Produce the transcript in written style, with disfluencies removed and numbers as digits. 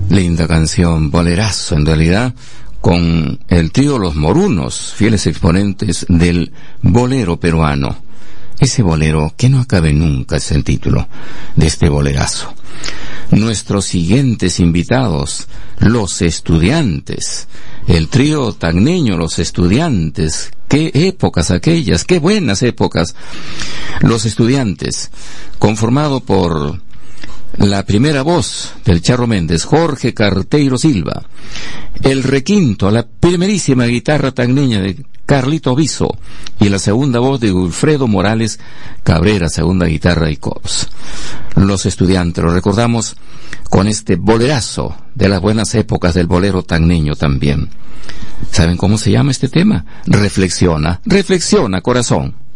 Linda canción, bolerazo en realidad, con el trío Los Morunos, fieles exponentes del bolero peruano. Ese bolero que no acabe nunca, es el título de este bolerazo. Nuestros siguientes invitados, Los Estudiantes, el trío tacneño Los Estudiantes. Qué épocas aquellas, qué buenas épocas. Los Estudiantes, conformado por la primera voz del Charro Méndez, Jorge Carteiro Silva. El requinto, la primerísima guitarra tacneña de Carlito Viso. Y la segunda voz de Wilfredo Morales Cabrera, segunda guitarra y coros. Los Estudiantes, lo recordamos con este bolerazo de las buenas épocas del bolero tacneño también. ¿Saben cómo se llama este tema? Reflexiona, reflexiona, corazón.